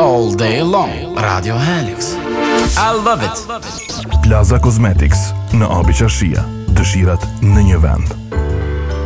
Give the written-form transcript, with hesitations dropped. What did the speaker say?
all day long. Radio Helix. I love it. Plaza Cosmetics në Abi Qashia. Dëshirat në një vend.